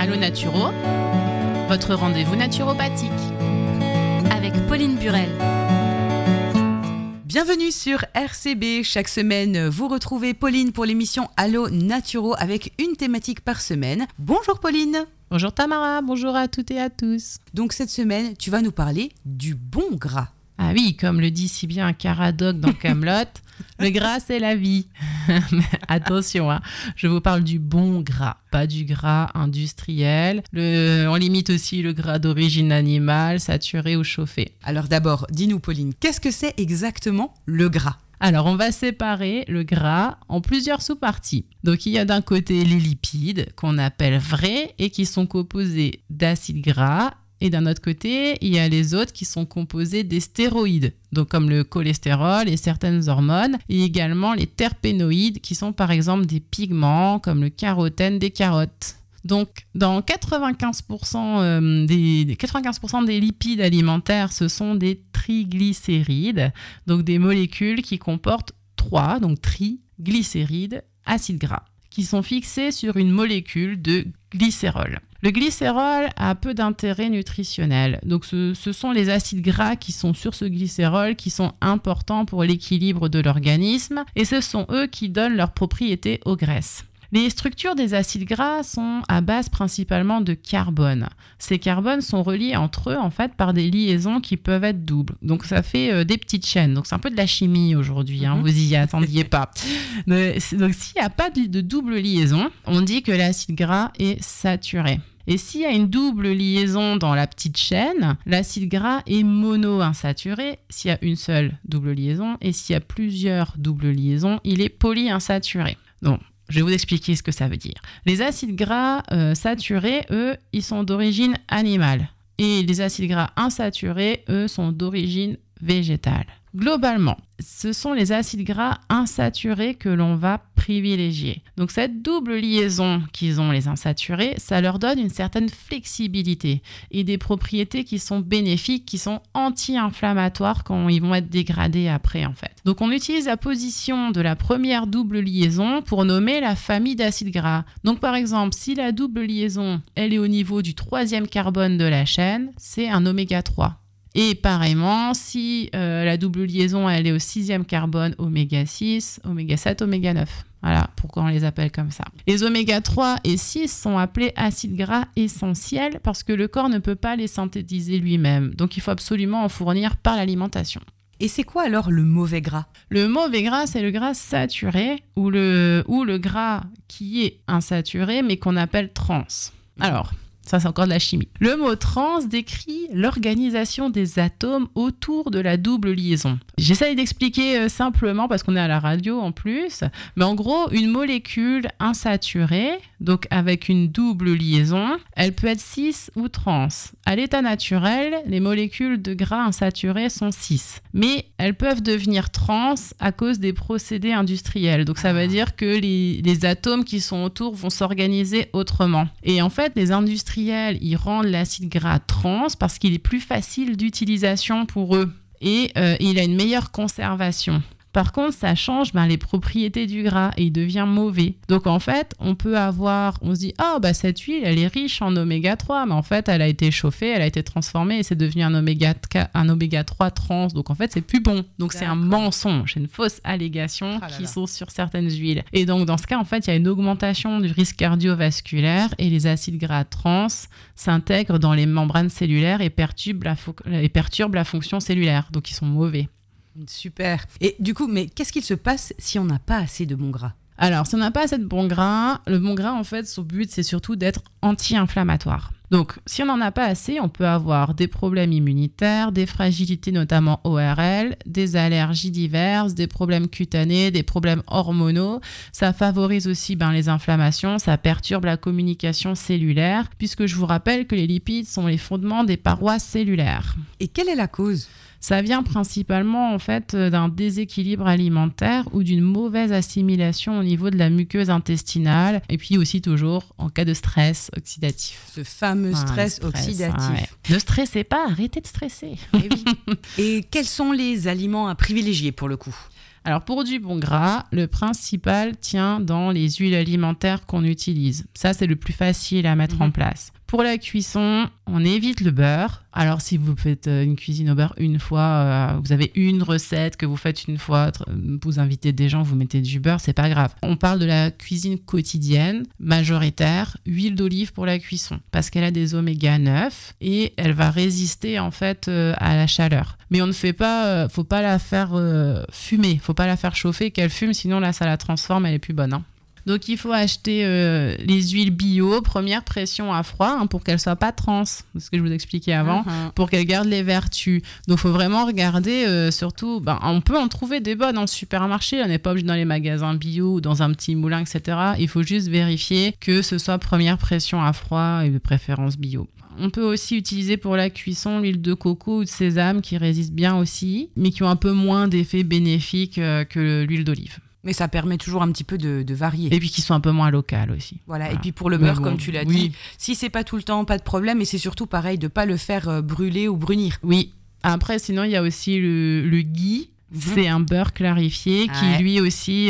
Allo Naturo, votre rendez-vous naturopathique. Avec Pauline Burel. Bienvenue sur RCB. Chaque semaine, vous retrouvez Pauline pour l'émission Allo Naturo avec une thématique par semaine. Bonjour Pauline. Bonjour Tamara, bonjour à toutes et à tous. Donc cette semaine, tu vas nous parler du bon gras. Ah oui, comme le dit si bien Caradoc dans Kaamelott, le gras c'est la vie. Attention, je vous parle du bon gras, pas du gras industriel. On limite aussi le gras d'origine animale, saturé ou chauffé. Alors d'abord, dis-nous Pauline, qu'est-ce que c'est exactement le gras ? Alors, on va séparer le gras en plusieurs sous-parties. Donc, il y a d'un côté les lipides qu'on appelle vrais et qui sont composés d'acides gras. Et d'un autre côté, il y a les autres qui sont composés des stéroïdes, donc comme le cholestérol et certaines hormones, et également les terpénoïdes qui sont par exemple des pigments comme le carotène des carottes. Donc, dans 95% des lipides alimentaires, ce sont des triglycérides, donc des molécules qui comportent 3, donc triglycérides, acides gras, qui sont fixés sur une molécule de glycérol. Le glycérol a peu d'intérêt nutritionnel. Donc, ce sont les acides gras qui sont sur ce glycérol qui sont importants pour l'équilibre de l'organisme et ce sont eux qui donnent leurs propriétés aux graisses. Les structures des acides gras sont à base principalement de carbone. Ces carbones sont reliés entre eux en fait par des liaisons qui peuvent être doubles. Donc ça fait des petites chaînes. Donc c'est un peu de la chimie aujourd'hui, vous y attendiez pas. Donc s'il n'y a pas de double liaison, on dit que l'acide gras est saturé. Et s'il y a une double liaison dans la petite chaîne, l'acide gras est monoinsaturé s'il y a une seule double liaison. Et s'il y a plusieurs doubles liaisons, il est polyinsaturé. Donc, je vais vous expliquer ce que ça veut dire. Les acides gras saturés, eux, ils sont d'origine animale. Et les acides gras insaturés, eux, sont d'origine végétale. Globalement, ce sont les acides gras insaturés que l'on va privilégier. Donc cette double liaison qu'ils ont, les insaturés, ça leur donne une certaine flexibilité et des propriétés qui sont bénéfiques, qui sont anti-inflammatoires quand ils vont être dégradés après en fait. Donc on utilise la position de la première double liaison pour nommer la famille d'acides gras. Donc par exemple, si la double liaison, elle est au niveau du 3e carbone de la chaîne, c'est un oméga 3. Et pareillement, si la double liaison elle est au 6e carbone, oméga 6, oméga 7, oméga 9. Voilà pourquoi on les appelle comme ça. Les oméga 3 et 6 sont appelés acides gras essentiels parce que le corps ne peut pas les synthétiser lui-même. Donc il faut absolument en fournir par l'alimentation. Et c'est quoi alors le mauvais gras ? Le mauvais gras, c'est le gras saturé ou le gras qui est insaturé mais qu'on appelle trans. Alors, ça, c'est encore de la chimie. Le mot trans décrit l'organisation des atomes autour de la double liaison. J'essaye d'expliquer simplement parce qu'on est à la radio en plus. Mais en gros, une molécule insaturée, donc avec une double liaison, elle peut être cis ou trans. À l'état naturel, les molécules de gras insaturés sont cis. Mais elles peuvent devenir trans à cause des procédés industriels. Donc ça veut dire que les atomes qui sont autour vont s'organiser autrement. Et en fait, les industriels, ils rendent l'acide gras trans parce qu'il est plus facile d'utilisation pour eux et il a une meilleure conservation. Par contre, ça change les propriétés du gras et il devient mauvais. Donc en fait, on se dit cette huile, elle est riche en oméga 3, mais en fait, elle a été chauffée, elle a été transformée et c'est devenu un oméga 3 trans. Donc en fait, c'est plus bon. Donc c'est un mensonge, c'est une fausse allégation qui sont sur certaines huiles. Et donc dans ce cas, en fait, il y a une augmentation du risque cardiovasculaire et les acides gras trans s'intègrent dans les membranes cellulaires et perturbent la fonction cellulaire. Donc ils sont mauvais. Super. Et du coup, mais qu'est-ce qu'il se passe si on n'a pas assez de bon gras ? Alors, si on n'a pas assez de bon gras, le bon gras, en fait, son but, c'est surtout d'être anti-inflammatoire. Donc, si on n'en a pas assez, on peut avoir des problèmes immunitaires, des fragilités notamment ORL, des allergies diverses, des problèmes cutanés, des problèmes hormonaux. Ça favorise aussi les inflammations, ça perturbe la communication cellulaire, puisque je vous rappelle que les lipides sont les fondements des parois cellulaires. Et quelle est la cause ? Ça vient principalement en fait d'un déséquilibre alimentaire ou d'une mauvaise assimilation au niveau de la muqueuse intestinale et puis aussi toujours en cas de stress oxydatif. Ce fameux stress oxydatif. Ouais. Ne stressez pas, arrêtez de stresser. Et oui. Et quels sont les aliments à privilégier pour le coup ? Alors pour du bon gras, le principal tient dans les huiles alimentaires qu'on utilise. Ça, c'est le plus facile à mettre en place. Pour la cuisson, on évite le beurre. Alors si vous faites une cuisine au beurre une fois, vous avez une recette que vous faites une fois, vous invitez des gens, vous mettez du beurre, c'est pas grave. On parle de la cuisine quotidienne, majoritaire, huile d'olive pour la cuisson, parce qu'elle a des oméga 9 et elle va résister en fait à la chaleur. Mais on ne fait pas, faut pas la faire fumer, faut pas la faire chauffer, qu'elle fume, sinon là ça la transforme, elle est plus bonne. Donc il faut acheter les huiles bio, première pression à froid, pour qu'elles soient pas trans, c'est ce que je vous expliquais avant, pour qu'elles gardent les vertus. Donc il faut vraiment regarder, surtout, on peut en trouver des bonnes en supermarché, on n'est pas obligé dans les magasins bio ou dans un petit moulin, etc. Il faut juste vérifier que ce soit première pression à froid et de préférence bio. On peut aussi utiliser pour la cuisson l'huile de coco ou de sésame qui résistent bien aussi, mais qui ont un peu moins d'effets bénéfiques que l'huile d'olive. Mais ça permet toujours un petit peu de varier. Et puis qui sont un peu moins locales aussi. Voilà. Et puis pour le beurre, comme tu l'as dit, si c'est pas tout le temps, pas de problème. Et c'est surtout pareil de pas le faire brûler ou brunir. Oui. Après, sinon, il y a aussi le ghee. C'est un beurre clarifié qui lui aussi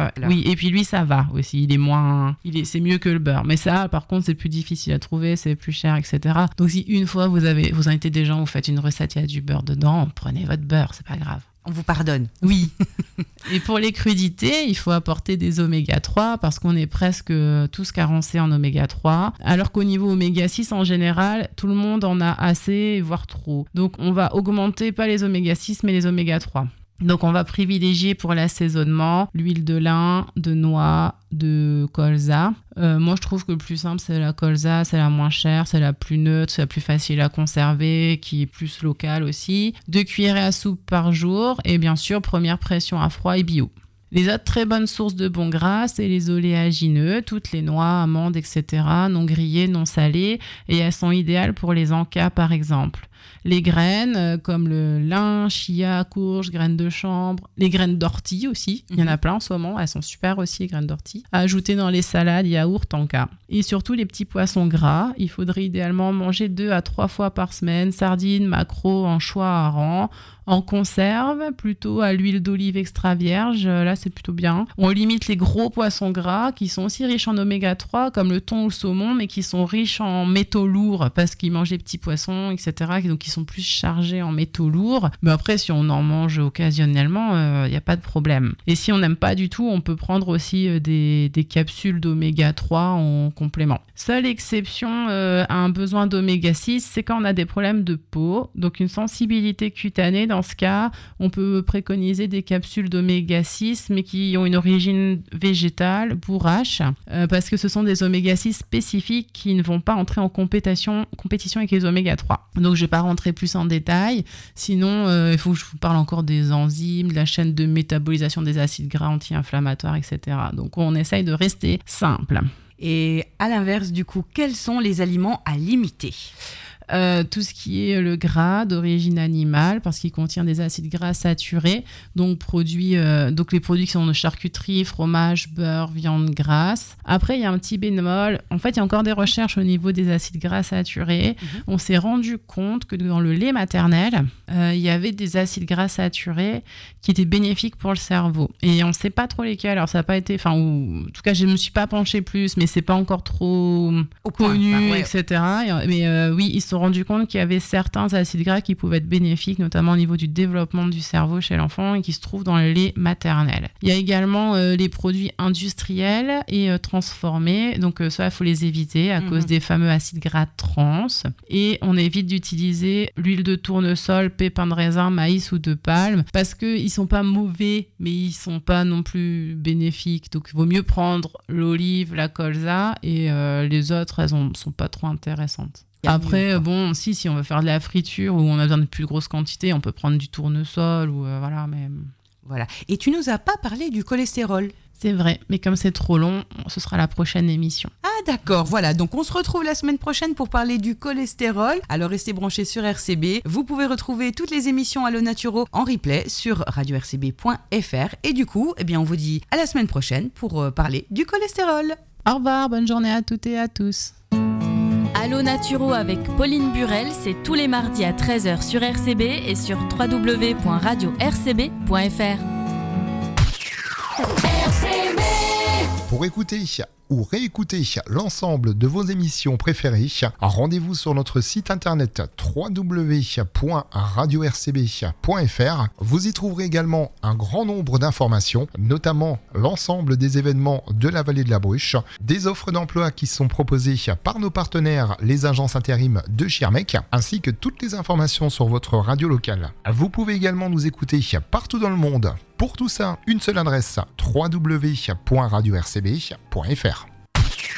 et puis lui ça va aussi, c'est mieux que le beurre, mais ça par contre c'est plus difficile à trouver, c'est plus cher, etc. Donc si une fois vous invitez des gens, vous faites une recette, il y a du beurre dedans, prenez votre beurre, c'est pas grave. On vous pardonne. Oui. Et pour les crudités, il faut apporter des oméga 3 parce qu'on est presque tous carencés en oméga 3. Alors qu'au niveau oméga 6, en général, tout le monde en a assez, voire trop. Donc on va augmenter pas les oméga 6, mais les oméga 3. Donc on va privilégier pour l'assaisonnement l'huile de lin, de noix, de colza. Moi je trouve que le plus simple c'est la colza, c'est la moins chère, c'est la plus neutre, c'est la plus facile à conserver, qui est plus locale aussi. 2 cuillerées à soupe par jour et bien sûr première pression à froid et bio. Les autres très bonnes sources de bons gras, c'est les oléagineux, toutes les noix, amandes, etc. Non grillées, non salées, et elles sont idéales pour les encas par exemple. Les graines, comme le lin, chia, courge, graines de chanvre, les graines d'ortie aussi, il y en a plein en ce moment, elles sont super aussi les graines d'ortie, à ajouter dans les salades, yaourts, en cas. Et surtout les petits poissons gras, il faudrait idéalement manger 2 à 3 fois par semaine, sardines, maquereaux, anchois, harengs, en conserve, plutôt à l'huile d'olive extra vierge, là c'est plutôt bien. On limite les gros poissons gras qui sont aussi riches en oméga 3 comme le thon ou le saumon, mais qui sont riches en métaux lourds parce qu'ils mangent les petits poissons, etc. Donc ils sont plus chargés en métaux lourds. Mais après si on en mange occasionnellement, il n'y a pas de problème. Et si on n'aime pas du tout, on peut prendre aussi des capsules d'oméga 3 en complément. Seule exception à un besoin d'oméga 6, c'est quand on a des problèmes de peau, donc une sensibilité cutanée. Dans ce cas, on peut préconiser des capsules d'oméga 6, mais qui ont une origine végétale, bourrache, parce que ce sont des oméga 6 spécifiques qui ne vont pas entrer en compétition avec les oméga 3. Donc, je ne vais pas rentrer plus en détail. Sinon, il faut que je vous parle encore des enzymes, de la chaîne de métabolisation des acides gras anti-inflammatoires, etc. Donc, on essaye de rester simple. Et à l'inverse, du coup, quels sont les aliments à limiter ? Tout ce qui est le gras d'origine animale parce qu'il contient des acides gras saturés, donc les produits qui sont de charcuterie, fromage, beurre, viande grasse. Après il y a un petit bémol, en fait il y a encore des recherches au niveau des acides gras saturés. On s'est rendu compte que dans le lait maternel il y avait des acides gras saturés qui étaient bénéfiques pour le cerveau et on ne sait pas trop lesquels. Alors ça n'a pas été, en tout cas je ne me suis pas penchée plus, mais c'est pas encore trop connu, etc. Mais oui, ils se sont rendus compte qu'il y avait certains acides gras qui pouvaient être bénéfiques, notamment au niveau du développement du cerveau chez l'enfant et qui se trouvent dans le lait maternel. Il y a également les produits industriels et transformés, donc ça il faut les éviter à cause des fameux acides gras trans, et on évite d'utiliser l'huile de tournesol, pépins de raisin, maïs ou de palme parce qu'ils sont pas mauvais mais ils sont pas non plus bénéfiques, donc il vaut mieux prendre l'olive, la colza et les autres elles sont pas trop intéressantes. Après, si on veut faire de la friture ou on a besoin de plus grosses quantités, on peut prendre du tournesol ou voilà. Mais voilà. Et tu nous as pas parlé du cholestérol. C'est vrai, mais comme c'est trop long, ce sera la prochaine émission. Ah d'accord, voilà. Donc on se retrouve la semaine prochaine pour parler du cholestérol. Alors restez branchés sur RCB. Vous pouvez retrouver toutes les émissions Allo Naturo en replay sur radio-rcb.fr. Et du coup, on vous dit à la semaine prochaine pour parler du cholestérol. Au revoir, bonne journée à toutes et à tous. Allo Naturo avec Pauline Burel, c'est tous les mardis à 13h sur RCB et sur www.radio-rcb.fr. Pour écouter ou réécouter l'ensemble de vos émissions préférées, rendez-vous sur notre site internet www.radio-rcb.fr. Vous y trouverez également un grand nombre d'informations, notamment l'ensemble des événements de la vallée de la Bruche, des offres d'emploi qui sont proposées par nos partenaires, les agences intérim de Schirmeck, ainsi que toutes les informations sur votre radio locale. Vous pouvez également nous écouter partout dans le monde. Pour tout ça, une seule adresse, www.radio-rcb.fr.